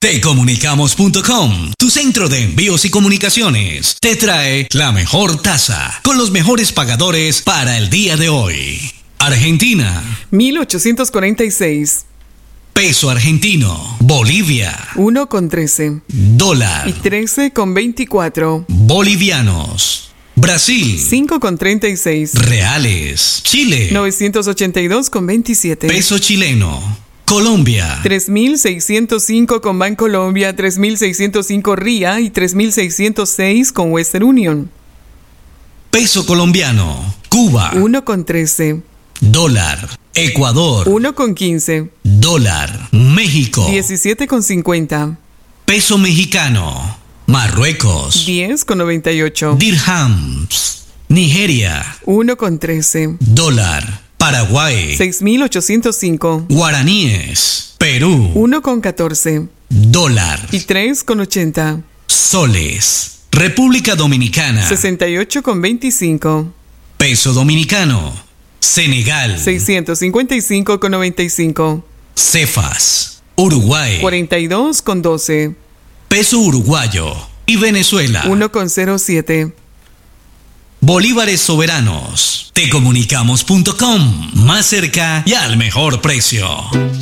Tecomunicamos.com, tu centro de envíos y comunicaciones, te trae la mejor tasa con los mejores pagadores para el día de hoy. Argentina, 1846. Peso argentino. Bolivia, 1,13. dólar. Y 13,24. Bolivianos. Brasil, 5,36. reales. Chile, 982,27. peso chileno. Colombia, 3.605 con Bancolombia, 3.605 RIA y 3.606 con Western Union. peso colombiano. Cuba, 1,13. dólar. Ecuador, 1,15. dólar. México, 17,50. peso mexicano. Marruecos, 10,98. dirhams. Nigeria, 1,13. dólar. Paraguay, 6.805. guaraníes. Perú, 1,14. dólar. Y 3,80. Soles. República Dominicana, 68,25. peso dominicano. Senegal, 655,95. cefas. Uruguay, 42,12. peso uruguayo. Y Venezuela, 1,07. bolívares soberanos. Tecomunicamos.com, más cerca y al mejor precio.